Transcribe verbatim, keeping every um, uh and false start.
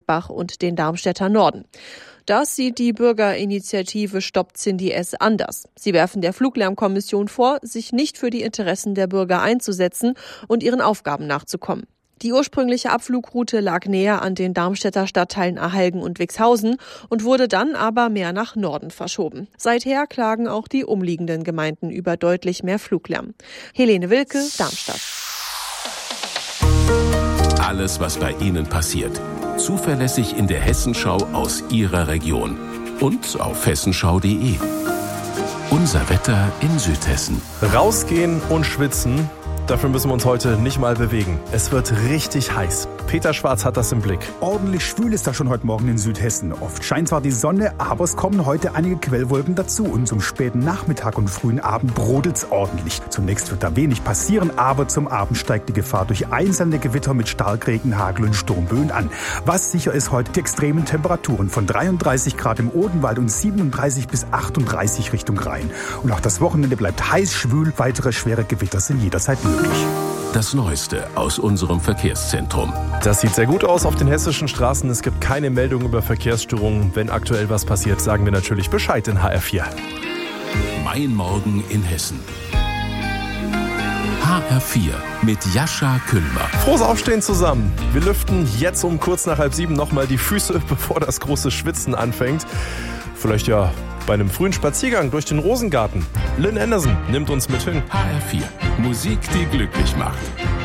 Gladbach und den Darmstädter Norden. Das sieht die Bürgerinitiative Stoppt Cindy S. anders. Sie werfen der Fluglärmkommission vor, sich nicht für die Interessen der Bürger einzusetzen und ihren Aufgaben nachzukommen. Die ursprüngliche Abflugroute lag näher an den Darmstädter Stadtteilen Ahalgen und Wixhausen und wurde dann aber mehr nach Norden verschoben. Seither klagen auch die umliegenden Gemeinden über deutlich mehr Fluglärm. Helene Wilke, Darmstadt. Alles, was bei Ihnen passiert. Zuverlässig in der Hessenschau aus Ihrer Region. Und auf hessenschau punkt de. Unser Wetter in Südhessen. Rausgehen und schwitzen. Dafür müssen wir uns heute nicht mal bewegen. Es wird richtig heiß. Peter Schwarz hat das im Blick. Ordentlich schwül ist da schon heute Morgen in Südhessen. Oft scheint zwar die Sonne, aber es kommen heute einige Quellwolken dazu. Und zum späten Nachmittag und frühen Abend brodelt's ordentlich. Zunächst wird da wenig passieren, aber zum Abend steigt die Gefahr durch einzelne Gewitter mit Starkregen, Hagel und Sturmböen an. Was sicher ist heute die extremen Temperaturen von dreiunddreißig Grad im Odenwald und siebenunddreißig bis achtunddreißig Richtung Rhein. Und auch das Wochenende bleibt heiß, schwül. Weitere schwere Gewitter sind jederzeit möglich. Das Neueste aus unserem Verkehrszentrum. Das sieht sehr gut aus auf den hessischen Straßen. Es gibt keine Meldung über Verkehrsstörungen. Wenn aktuell was passiert, sagen wir natürlich Bescheid in H R vier. Mein Morgen in Hessen. H R vier mit Jascha Kühlmer. Frohes Aufstehen zusammen. Wir lüften jetzt um kurz nach halb sieben nochmal die Füße, bevor das große Schwitzen anfängt. Vielleicht ja bei einem frühen Spaziergang durch den Rosengarten. Lynn Anderson nimmt uns mit hin. H R vier. Musik, die glücklich macht.